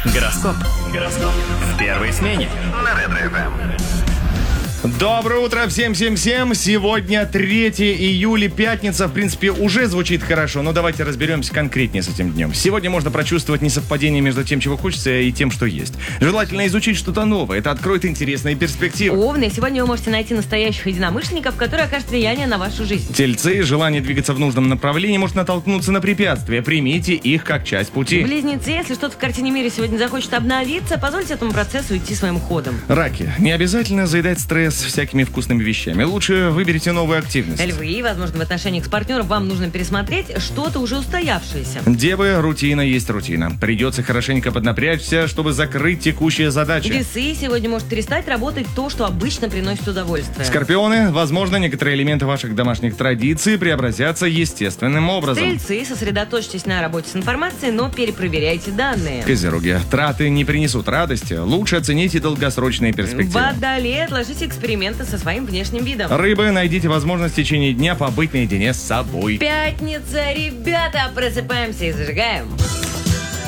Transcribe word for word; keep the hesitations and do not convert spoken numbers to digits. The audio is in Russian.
Гороскоп. Гороскоп. В первой смене. На Ретро-ФМ. Доброе утро всем-всем-всем. Сегодня третьего июля, пятница. В принципе, уже звучит хорошо, но давайте разберемся конкретнее с этим днем. Сегодня можно прочувствовать несовпадение между тем, чего хочется, и тем, что есть. Желательно изучить что-то новое. Это откроет интересные перспективы. Овны, сегодня вы можете найти настоящих единомышленников, которые окажут влияние на вашу жизнь. Тельцы, желание двигаться в нужном направлении может натолкнуться на препятствия. Примите их как часть пути. Близнецы, если что-то в картине мира сегодня захочет обновиться, позвольте этому процессу идти своим ходом. Раки, не обязательно заедать стресс всякими вкусными вещами. Лучше выберите новую активность. Львы, возможно, в отношениях с партнером вам нужно пересмотреть что-то уже устоявшееся. Девы, рутина есть рутина. Придется хорошенько поднапрячься, чтобы закрыть текущие задачи. Весы, сегодня может перестать работать то, что обычно приносит удовольствие. Скорпионы, возможно, некоторые элементы ваших домашних традиций преобразятся естественным образом. Стрельцы, сосредоточьтесь на работе с информацией, но перепроверяйте данные. Козероги, траты не принесут радости. Лучше оцените долгосрочные перспективы. Водолей, отложите эксперименты со своим внешним видом. Рыбы, найдите возможность в течение дня побыть наедине с собой. Пятница, ребята, просыпаемся и зажигаем.